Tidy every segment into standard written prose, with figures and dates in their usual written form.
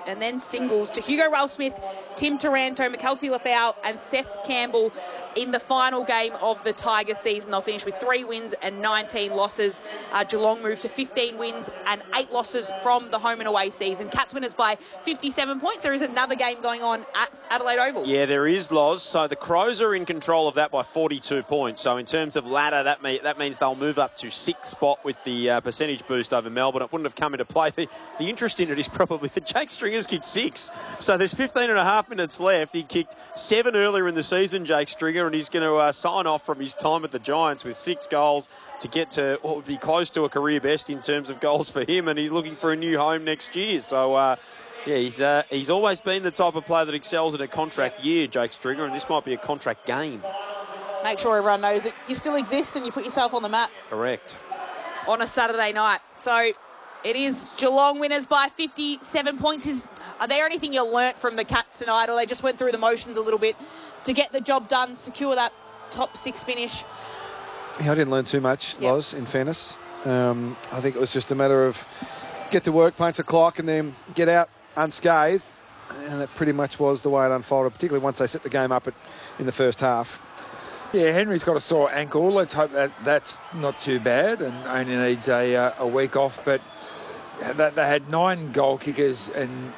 and then singles to Hugo Ralphsmith, Tim Taranto, Mackelty Lafau and Seth Campbell in the final game of the Tigers season. They'll finish with 3 wins and 19 losses. Geelong moved to 15 wins and 8 losses from the home and away season. Cats winners by 57 points. There is another game going on at Adelaide Oval. Yeah, there is, Loz. So the Crows are in control of that by 42 points. So in terms of ladder, that means they'll move up to 6th spot with the percentage boost over Melbourne. It wouldn't have come into play. The interest in it is probably that Jake Stringer's kicked 6. So there's 15 and a half minutes left. He kicked 7 earlier in the season, Jake Stringer, and he's going to sign off from his time at the Giants with 6 goals to get to what would be close to a career best in terms of goals for him, and he's looking for a new home next year. So, he's always been the type of player that excels in a contract year, Jake Stringer, and this might be a contract game. Make sure everyone knows that you still exist and you put yourself on the map. Correct. On a Saturday night. So it is Geelong winners by 57 points. Are there anything you learnt from the Cats tonight, or they just went through the motions a little bit to get the job done, secure that top 6 finish? Yeah, I didn't learn too much, Loz, in fairness. I think it was just a matter of get to work, punch the clock, and then get out unscathed. And that pretty much was the way it unfolded, particularly once they set the game up in the first half. Yeah, Henry's got a sore ankle. Let's hope that's not too bad and only needs a week off. But they had 9 goal kickers, and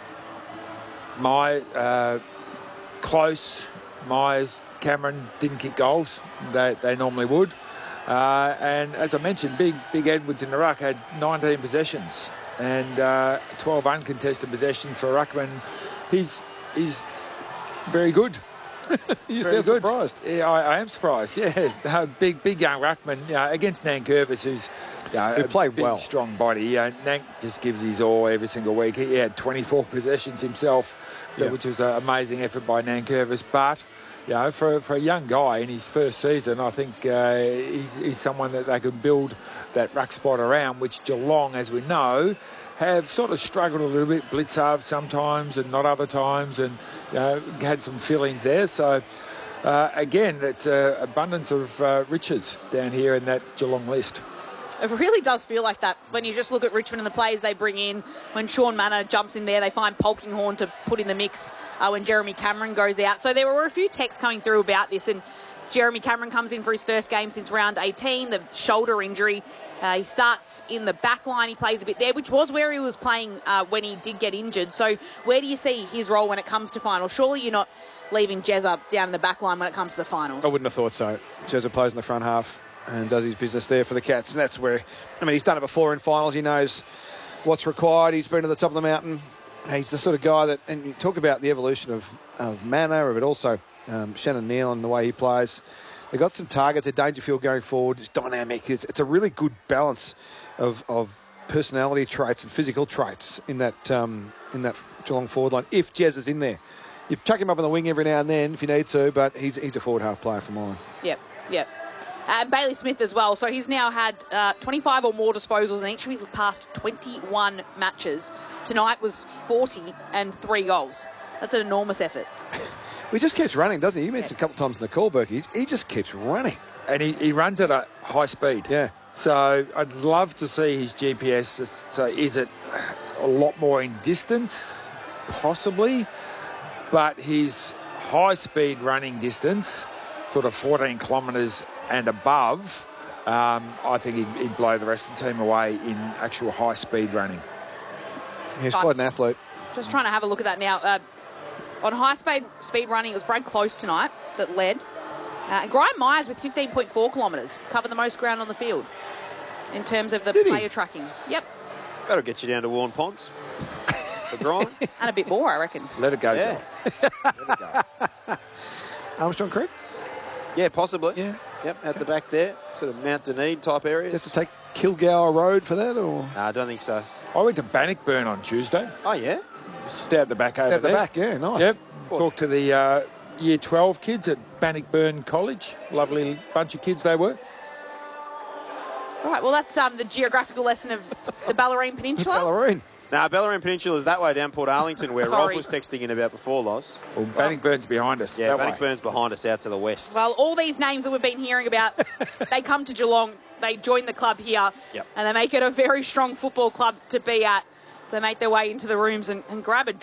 Close, Myers, Cameron didn't kick goals. They normally would. And as I mentioned, Big Edwards in the ruck had 19 possessions and 12 uncontested possessions for ruckman. He's very good. You sound surprised. Yeah, I am surprised. Yeah, big young ruckman against Nankervis, who's who played well, strong body. Nank just gives his all every single week. He had 24 possessions himself, which was an amazing effort by Nankervis. But for a young guy in his first season, I think he's someone that they can build that ruck spot around, which Geelong, as we know, have sort of struggled a little bit, blitz half sometimes and not other times, and had some fillings there. So, again, it's abundance of riches down here in that Geelong list. It really does feel like that when you just look at Richmond and the players they bring in. When Sean Manor jumps in there, they find Polkinghorne to put in the mix when Jeremy Cameron goes out. So there were a few texts coming through about this, and Jeremy Cameron comes in for his first game since round 18, the shoulder injury. He starts in the back line. He plays a bit there, which was where he was playing when he did get injured. So where do you see his role when it comes to finals? Surely you're not leaving Jezza down in the back line when it comes to the finals. I wouldn't have thought so. Jezza plays in the front half and does his business there for the Cats. And that's where, he's done it before in finals. He knows what's required. He's been to the top of the mountain. He's the sort of guy that, and you talk about the evolution of Manor, but also Shannon Neal and the way he plays. They've got some targets at Dangerfield going forward. It's dynamic. It's a really good balance of personality traits and physical traits in that Geelong forward line. If Jez is in there, you chuck him up on the wing every now and then if you need to, but he's a forward half player for mine. Yep. Bailey Smith as well. So he's now had 25 or more disposals in each of his past 21 matches. Tonight was 40 and 3 goals. That's an enormous effort. He just keeps running, doesn't he? You mentioned a couple of times in the call, Berkey. He just keeps running. And he runs at a high speed. Yeah. So I'd love to see his GPS. So is it a lot more in distance? Possibly. But his high-speed running distance, sort of 14 kilometres and above, I think he'd blow the rest of the team away in actual high-speed running. He's quite an athlete. Just trying to have a look at that now. On high-speed running, it was Brad Close tonight that led. And Graham Myers with 15.4 kilometres covered the most ground on the field in terms of the player tracking. Yep. That'll get you down to Warren Ponds. For Brian. And a bit more, I reckon. Let it go, John. Let it go. Armstrong Creek? Yeah, possibly. Yeah. Yep, at the back there. Sort of Mount Dunedin type areas. Do you have to take Kilgour Road for that? Or? No, I don't think so. I went to Bannockburn on Tuesday. Oh, yeah? Just out the back over there. Out the there. back, yeah, nice. Yep. Talked to the Year 12 kids at Bannockburn College. Lovely bunch of kids they were. All right, well, that's the geographical lesson of the Bellarine Peninsula. Bellarine. No, Bellarine Peninsula is that way down Port Arlington, where Rob was texting in about before, Loz. Well, Bannockburn's behind us. Yeah, Bannockburn's behind us out to the west. Well, all these names that we've been hearing about, they come to Geelong, they join the club here, and they make it a very strong football club to be at. So they make their way into the rooms and grab a